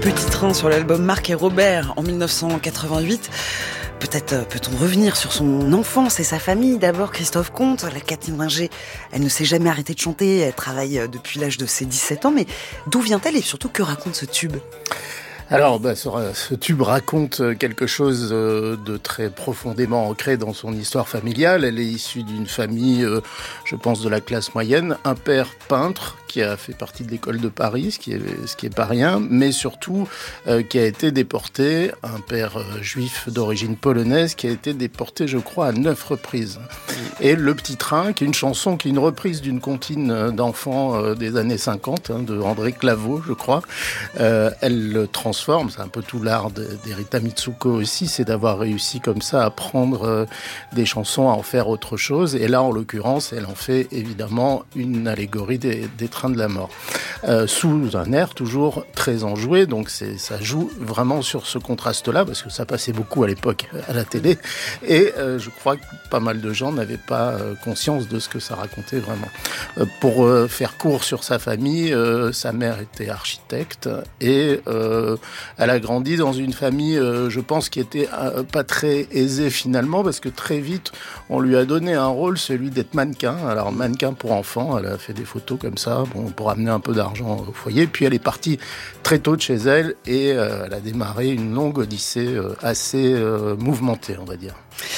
Petit Train sur l'album Marc et Robert en 1988. Peut-être peut-on revenir sur son enfance et sa famille. D'abord, Christophe Comte, la Catherine Ringer, elle ne s'est jamais arrêtée de chanter, elle travaille depuis l'âge de ses 17 ans, mais d'où vient-elle et surtout que raconte ce tube ? Alors, ce tube raconte quelque chose de très profondément ancré dans son histoire familiale. Elle est issue d'une famille, je pense, de la classe moyenne. Un père peintre qui a fait partie de l'école de Paris, ce qui est pas rien, mais surtout qui a été déporté. Un père juif d'origine polonaise qui a été déporté, je crois, à 9 reprises. Et Le Petit Train, qui est une chanson, qui est une reprise d'une comptine d'enfants des années 50, de André Claveau, je crois. Elle le transforme, c'est un peu tout l'art d'Erita Mitsuko aussi, c'est d'avoir réussi comme ça à prendre des chansons, à en faire autre chose. Et là, en l'occurrence, elle en fait évidemment une allégorie des trains de la mort. Sous un air toujours très enjoué, donc ça joue vraiment sur ce contraste-là, parce que ça passait beaucoup à l'époque à la télé, et je crois que pas mal de gens n'avaient pas conscience de ce que ça racontait vraiment. Pour faire court sur sa famille, sa mère était architecte, et elle a grandi dans une famille, je pense, qui était pas très aisée finalement, parce que très vite, on lui a donné un rôle, celui d'être mannequin. Alors mannequin pour enfants, elle a fait des photos comme ça, pour amener un peu d'argent au foyer. Puis elle est partie très tôt de chez elle et elle a démarré une longue odyssée assez mouvementée, on va dire.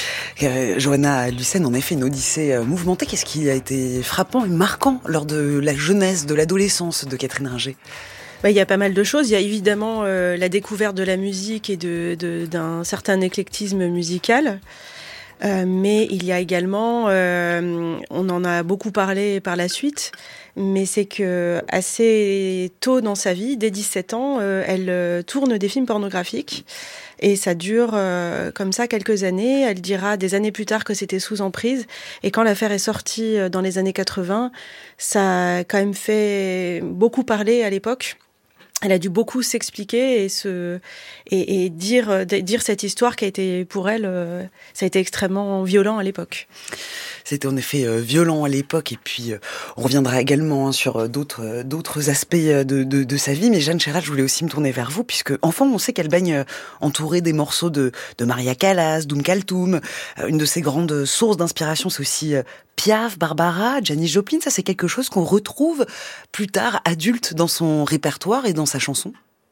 Johanna Lucen, en effet, une odyssée mouvementée. Qu'est-ce qui a été frappant et marquant lors de la jeunesse, de l'adolescence de Catherine Ringer ? Il y a pas mal de choses. Il y a évidemment la découverte de la musique et d'un certain éclectisme musical. Mais il y a également, on en a beaucoup parlé par la suite, mais c'est que assez tôt dans sa vie, dès 17 ans, elle tourne des films pornographiques. Et ça dure comme ça quelques années. Elle dira des années plus tard que c'était sous emprise. Et quand l'affaire est sortie dans les années 80, ça a quand même fait beaucoup parler à l'époque. Elle a dû beaucoup s'expliquer et dire cette histoire qui a été pour elle, ça a été extrêmement violent à l'époque. C'était en effet violent à l'époque, et puis on reviendra également sur d'autres aspects de sa vie. Mais Jeanne Chéral, je voulais aussi me tourner vers vous, puisque enfant, on sait qu'elle baigne entourée des morceaux de Maria Callas, d'Oum Kalthoum. Une de ses grandes sources d'inspiration, c'est aussi Piaf, Barbara, Janis Joplin. Ça, c'est quelque chose qu'on retrouve plus tard, adulte, dans son répertoire et dans sa chanson.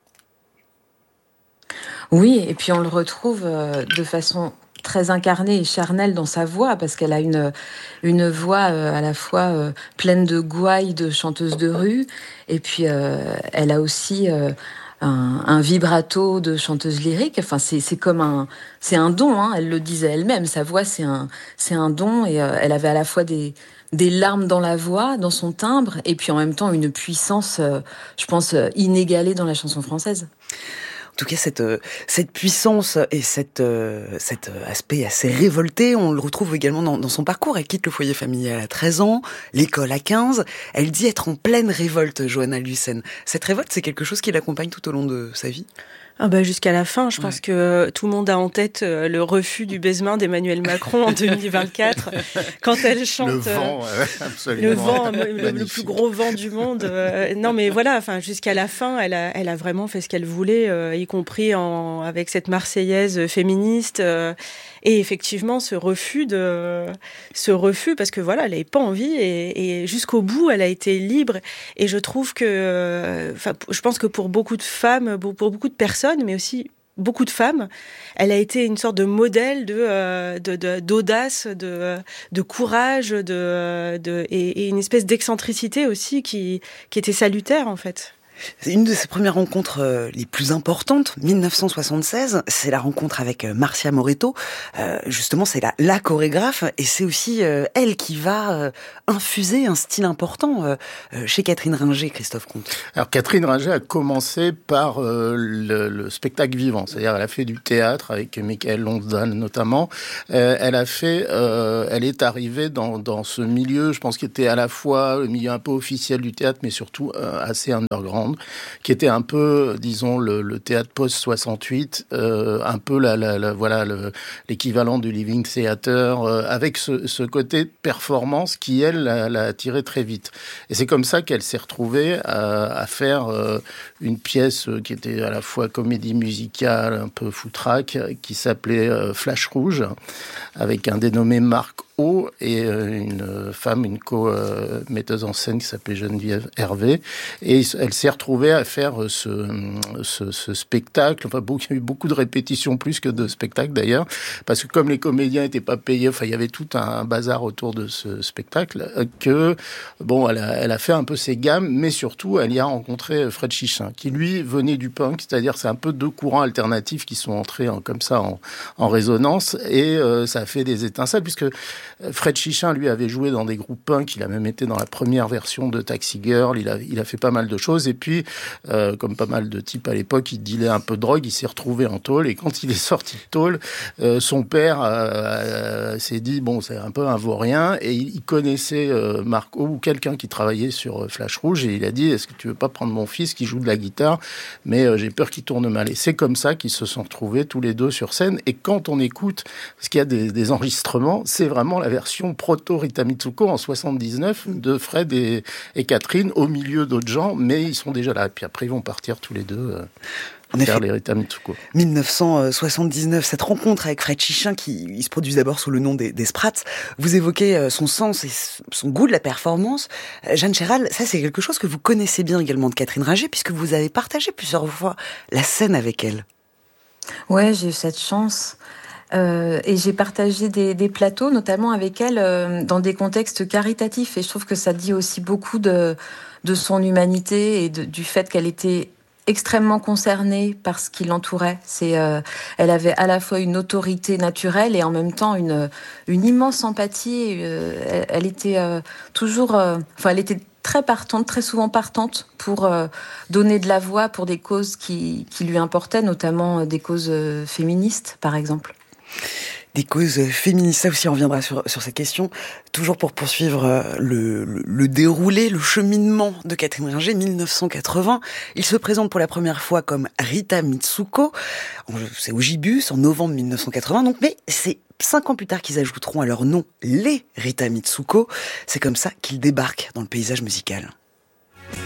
Oui, et puis on le retrouve de façon très incarnée et charnelle dans sa voix, parce qu'elle a une voix à la fois pleine de gouaille de chanteuse de rue, et puis elle a aussi un vibrato de chanteuse lyrique. Enfin, c'est un don, hein. Elle le disait elle-même. Sa voix, c'est un don, et elle avait à la fois des larmes dans la voix, dans son timbre, et puis en même temps une puissance, je pense, inégalée dans la chanson française. En tout cas, cette puissance et cet aspect assez révolté, on le retrouve également dans son parcours. Elle quitte le foyer familial à 13 ans, l'école à 15. Elle dit être en pleine révolte, Johanna Lucen. Cette révolte, c'est quelque chose qui l'accompagne tout au long de sa vie ? Jusqu'à la fin, je pense que tout le monde a en tête le refus du baise-main d'Emmanuel Macron en 2024, quand elle chante le vent, absolument. Le vent, le plus gros vent du monde. Non, mais voilà, enfin, jusqu'à la fin, elle a vraiment fait ce qu'elle voulait, y compris avec cette Marseillaise féministe. Et effectivement, ce refus, parce que voilà, elle n'avait pas envie, et jusqu'au bout, elle a été libre. Et je trouve que, je pense que pour beaucoup de femmes, pour beaucoup de personnes, mais aussi beaucoup de femmes, elle a été une sorte de modèle d'audace, de courage, et une espèce d'excentricité aussi qui était salutaire, en fait. C'est une de ses premières rencontres les plus importantes, 1976, c'est la rencontre avec Marcia Moretto. Justement, c'est la chorégraphe, et c'est aussi elle qui va infuser un style important chez Catherine Ringer, Christophe Comte. Alors Catherine Ringer a commencé par le spectacle vivant, c'est-à-dire elle a fait du théâtre avec Michael Lonsdal notamment. Elle est arrivée dans ce milieu, je pense, qui était à la fois le milieu un peu officiel du théâtre, mais surtout assez underground, Playground, qui était un peu, disons, le théâtre post-68, un peu l'équivalent du Living Theatre, avec ce côté performance qui, elle, l'a attirée très vite. Et c'est comme ça qu'elle s'est retrouvée à faire une pièce qui était à la fois comédie musicale, un peu foutraque, qui s'appelait Flash Rouge, avec un dénommé Marc O et une femme, une co-metteuse en scène qui s'appelait Geneviève Hervé. Et elle s'est retrouvée à faire ce spectacle. Enfin, il y a eu beaucoup de répétitions, plus que de spectacles d'ailleurs, parce que comme les comédiens n'étaient pas payés, enfin, il y avait tout un bazar autour de ce spectacle, elle a fait un peu ses gammes, mais surtout, elle y a rencontré Fred Chichin, qui lui venait du punk, c'est-à-dire c'est un peu deux courants alternatifs qui sont entrés en résonance, et ça a fait des étincelles, puisque Fred Chichin, lui, avait joué dans des groupes punk, il a même été dans la première version de Taxi Girl, il a fait pas mal de choses, et puis, comme pas mal de types à l'époque, il dealait un peu de drogue, il s'est retrouvé en tôle, et quand il est sorti de tôle, son père s'est dit, bon, c'est un peu un vaurien, et il connaissait Marco, ou quelqu'un qui travaillait sur Flash Rouge, et il a dit, est-ce que tu veux pas prendre mon fils qui joue de la guitare, mais j'ai peur qu'il tourne mal. Et c'est comme ça qu'ils se sont retrouvés tous les deux sur scène, et quand on écoute, parce qu'il y a des enregistrements, c'est vraiment la version proto-Rita Mitsuko en 79 de Fred et Catherine, au milieu d'autres gens, mais ils sont déjà là. Et puis après, ils vont partir tous les deux faire les Rita Mitsuko. 1979, cette rencontre avec Fred Chichin, qui se produit d'abord sous le nom des Sprats, vous évoquez son sens et son goût de la performance. Jeanne Chéral, ça c'est quelque chose que vous connaissez bien également de Catherine Ringer, puisque vous avez partagé plusieurs fois la scène avec elle. Ouais, j'ai eu cette chance. Et j'ai partagé des plateaux, notamment avec elle, dans des contextes caritatifs. Et je trouve que ça dit aussi beaucoup de son humanité et du fait qu'elle était extrêmement concernée par ce qui l'entourait. Elle avait à la fois une autorité naturelle et en même temps une immense empathie. Elle était toujours... elle était très partante, très souvent partante pour donner de la voix pour des causes qui lui importaient, notamment des causes féministes, par exemple. Des causes féministes, ça aussi on reviendra sur cette question. Toujours pour poursuivre le déroulé, le cheminement de Catherine Ringer, 1980. Il se présente pour la première fois comme Rita Mitsuko. C'est au Gibus, en novembre 1980, donc, mais c'est 5 ans plus tard qu'ils ajouteront à leur nom les Rita Mitsuko. C'est comme ça qu'ils débarquent dans le paysage musical.